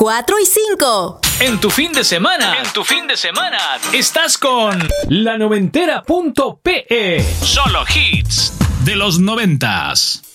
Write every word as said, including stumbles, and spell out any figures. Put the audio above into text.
cuatro y cinco. En tu fin de semana, en tu fin de semana, estás con la noventera punto pe. Solo hits de los noventas.